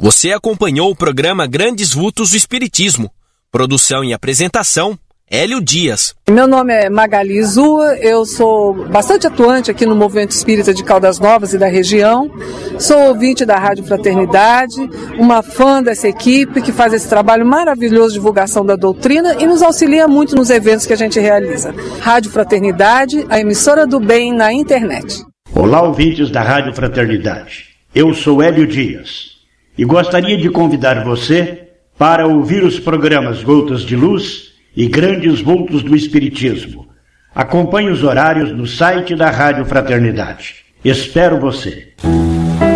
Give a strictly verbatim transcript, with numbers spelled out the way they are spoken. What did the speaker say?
Você acompanhou o programa Grandes Vultos do Espiritismo. Produção e apresentação, Hélio Dias. Meu nome é Magali Zua, eu sou bastante atuante aqui no Movimento Espírita de Caldas Novas e da região. Sou ouvinte da Rádio Fraternidade, uma fã dessa equipe que faz esse trabalho maravilhoso de divulgação da doutrina e nos auxilia muito nos eventos que a gente realiza. Rádio Fraternidade, a emissora do bem na internet. Olá, ouvintes da Rádio Fraternidade. Eu sou Hélio Dias e gostaria de convidar você para ouvir os programas Gotas de Luz e Grandes Vultos do Espiritismo. Acompanhe os horários no site da Rádio Fraternidade. Espero você.